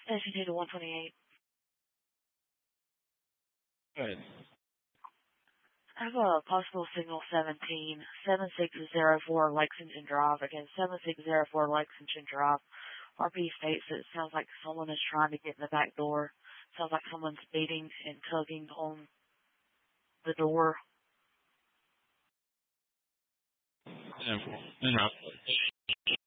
Station 2 to 128. Good. I have a possible signal 17, 7604 Lexington Drive. Again, 7604 Lexington Drive. RP states that it sounds like someone is trying to get in the back door. Sounds like someone's beating and tugging on the door. And